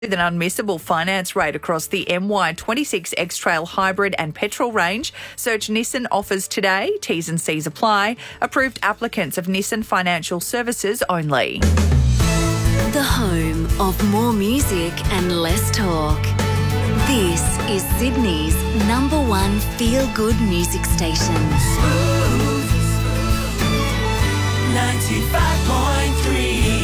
With an unmissable finance rate across the MY26 X-Trail Hybrid and Petrol range, search Nissan offers today. T's and C's apply. Approved applicants of Nissan Financial Services only. The home of more music and less talk. This is Sydney's #1 feel-good music station. 95.3.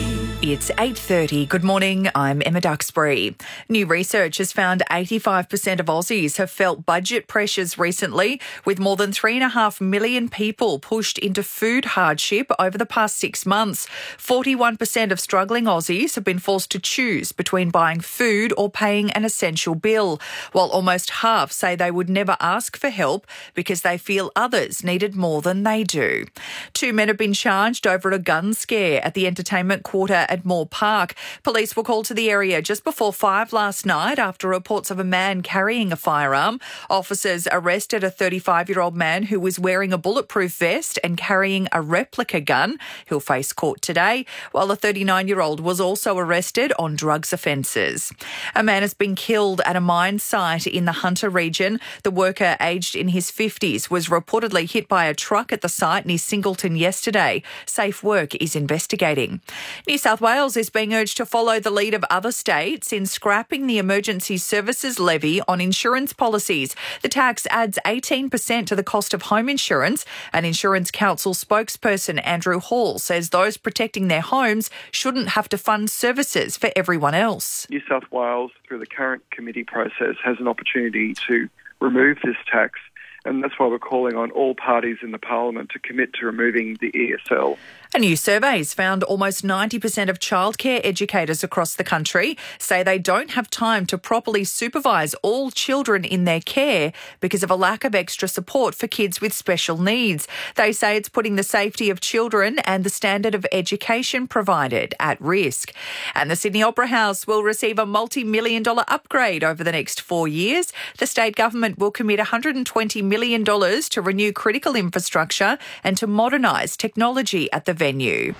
It's 8:30. Good morning. I'm Emma Duxbury. New research has found 85% of Aussies have felt budget pressures recently, with more than 3.5 million people pushed into food hardship over the past 6 months. 41% of struggling Aussies have been forced to choose between buying food or paying an essential bill, while almost half say they would never ask for help because they feel others need it more than they do. 2 men have been charged over a gun scare at the entertainment quarter at Moore Park. Police were called to the area just before 5 last night after reports of a man carrying a firearm. Officers arrested a 35-year-old man who was wearing a bulletproof vest and carrying a replica gun. He'll face court today, while a 39-year-old was also arrested on drugs offences. A man has been killed at a mine site in the Hunter region. The worker, aged in his 50s, was reportedly hit by a truck at the site near Singleton yesterday. Safe Work is investigating. New South Wales is being urged to follow the lead of other states in scrapping the emergency services levy on insurance policies. The tax adds 18% to the cost of home insurance. An Insurance Council spokesperson, Andrew Hall, says those protecting their homes shouldn't have to fund services for everyone else. New South Wales, through the current committee process, has an opportunity to remove this tax, and that's why we're calling on all parties in the parliament to commit to removing the ESL. A new survey has found almost 90% of childcare educators across the country say they don't have time to properly supervise all children in their care because of a lack of extra support for kids with special needs. They say it's putting the safety of children and the standard of education provided at risk. And the Sydney Opera House will receive a multi-million-dollar upgrade over the next 4 years. The state government will commit $120 million to renew critical infrastructure and to modernise technology at the venue.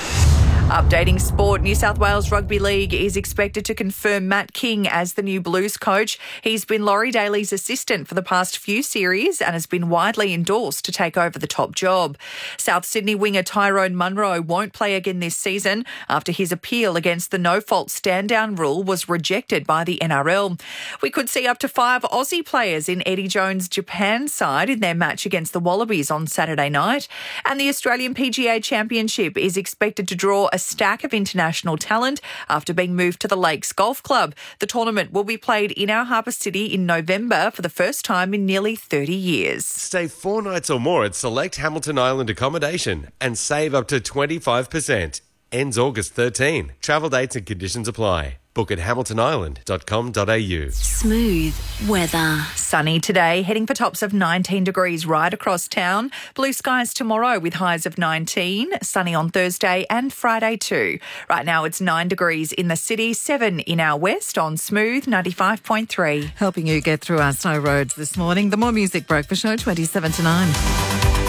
Updating sport, New South Wales Rugby League is expected to confirm Matt King as the new Blues coach. He's been Laurie Daly's assistant for the past few series and has been widely endorsed to take over the top job. South Sydney winger Tyrone Munro won't play again this season after his appeal against the no-fault stand-down rule was rejected by the NRL. We could see up to 5 Aussie players in Eddie Jones' Japan side in their match against the Wallabies on Saturday night. And the Australian PGA Championship is expected to draw a stack of international talent after being moved to the Lakes Golf Club. The tournament will be played in our Harbour City in November for the first time in nearly 30 years. Stay 4 nights or more at select Hamilton Island accommodation and save up to 25%. Ends August 13. Travel dates and conditions apply. Book at hamiltonisland.com.au. Smooth weather. Sunny today, heading for tops of 19 degrees right across town. Blue skies tomorrow with highs of 19. Sunny on Thursday and Friday too. Right now it's 9 degrees in the city, 7 in our west on Smooth 95.3. Helping you get through our snow roads this morning. The More Music Breakfast Show, 27 to 9.